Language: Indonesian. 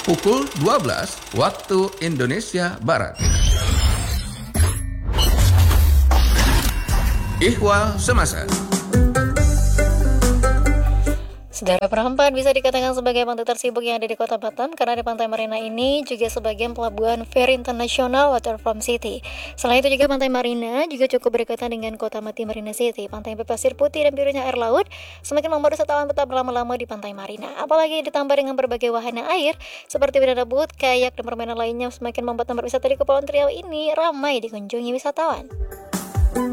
pukul 12 waktu Indonesia Barat. Ihwal Semasa. Saudara Perempat bisa dikatakan sebagai pantai tersibuk yang ada di Kota Batam karena di Pantai Marina ini juga sebagian pelabuhan feri internasional waterfront city. Selain itu juga Pantai Marina juga cukup berdekatan dengan Kota Mati Marina City. Pantai berpasir putih dan birunya air laut semakin membuat wisatawan betah berlama-lama di Pantai Marina. Apalagi ditambah dengan berbagai wahana air seperti banana boat, kayak dan permainan lainnya semakin membuat tempat wisata di Kepulauan Riau ini ramai dikunjungi wisatawan.